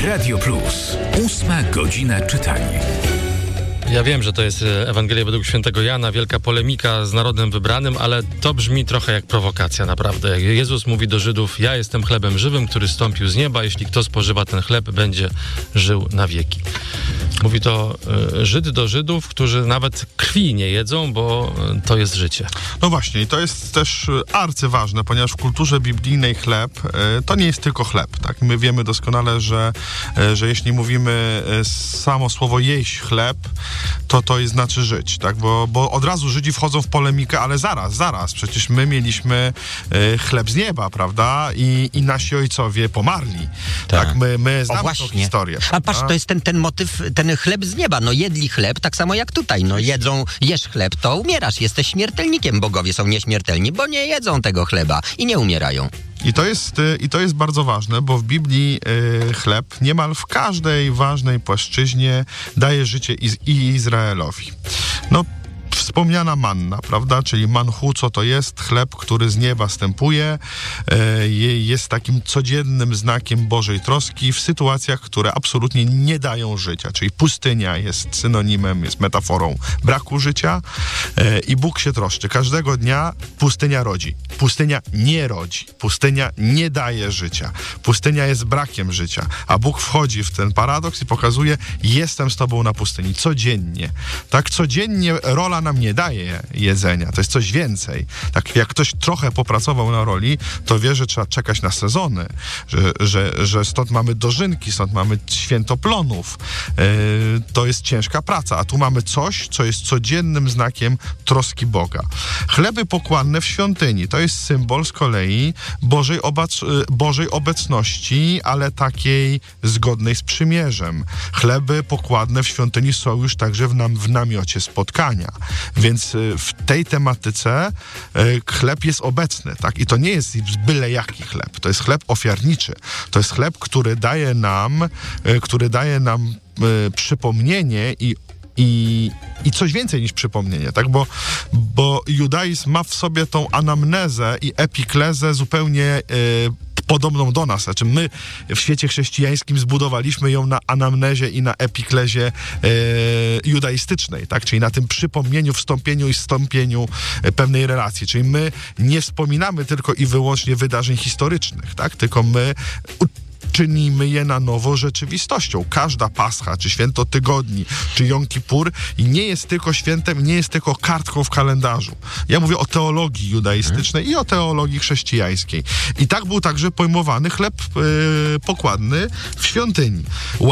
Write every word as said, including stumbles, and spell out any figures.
Radio Plus. Ósma godzina czytania. Ja wiem, że to jest Ewangelia według świętego Jana, wielka polemika z narodem wybranym, ale to brzmi trochę jak prowokacja, naprawdę. Jezus mówi do Żydów: ja jestem chlebem żywym, który stąpił z nieba, jeśli kto spożywa ten chleb, będzie żył na wieki. Mówi to y, Żyd do Żydów, którzy nawet krwi nie jedzą, bo y, to jest życie. No właśnie, i to jest też arcyważne, ponieważ w kulturze biblijnej chleb y, to nie jest tylko chleb, tak? My wiemy doskonale, że, y, że jeśli mówimy y, samo słowo jeść chleb, to to jest znaczy żyć, tak? Bo, bo od razu Żydzi wchodzą w polemikę, ale zaraz, zaraz, przecież my mieliśmy y, chleb z nieba, prawda? I, i nasi ojcowie pomarli. Tak, tak my, my znamy tą historię. A patrz, to jest ten, ten motyw, ten chleb z nieba. No jedli chleb, tak samo jak tutaj. No jedzą, jesz chleb, to umierasz. Jesteś śmiertelnikiem. Bogowie są nieśmiertelni, bo nie jedzą tego chleba i nie umierają. I to jest, I to jest bardzo ważne, bo w Biblii y, chleb niemal w każdej ważnej płaszczyźnie daje życie iz, i Izraelowi. No, wspomniana manna, prawda? Czyli manchu, co to jest? Chleb, który z nieba stępuje, e, jest takim codziennym znakiem Bożej troski w sytuacjach, które absolutnie nie dają życia. Czyli pustynia jest synonimem, jest metaforą braku życia e, i Bóg się troszczy. Każdego dnia pustynia rodzi. Pustynia nie rodzi. Pustynia nie daje życia. Pustynia jest brakiem życia. A Bóg wchodzi w ten paradoks i pokazuje: jestem z tobą na pustyni. Codziennie. Tak, codziennie rola nam nie daje jedzenia. To jest coś więcej. Tak jak ktoś trochę popracował na roli, to wie, że trzeba czekać na sezony, że, że, że stąd mamy dożynki, stąd mamy święto plonów. Yy, to jest ciężka praca, a tu mamy coś, co jest codziennym znakiem troski Boga. Chleby pokładne w świątyni, to jest symbol z kolei Bożej, obac- Bożej obecności, ale takiej zgodnej z przymierzem. Chleby pokładne w świątyni są już także w, nam, w namiocie spotkania. Więc w tej tematyce chleb jest obecny, tak? I to nie jest byle jaki chleb. To jest chleb ofiarniczy. To jest chleb, który daje nam, który daje nam przypomnienie i I, I coś więcej niż przypomnienie, tak? Bo, bo judaizm ma w sobie tą anamnezę i epiklezę zupełnie y, podobną do nas. Znaczy my w świecie chrześcijańskim zbudowaliśmy ją na anamnezie i na epiklezie y, judaistycznej, tak? Czyli na tym przypomnieniu, wstąpieniu i zstąpieniu y, pewnej relacji. Czyli my nie wspominamy tylko i wyłącznie wydarzeń historycznych, tak? Tylko my czynimy je na nowo rzeczywistością. Każda Pascha, czy święto tygodni, czy Jom Kippur nie jest tylko świętem, nie jest tylko kartką w kalendarzu. Ja mówię o teologii judaistycznej hmm. i o teologii chrześcijańskiej. I tak był także pojmowany chleb yy, pokładny w świątyni.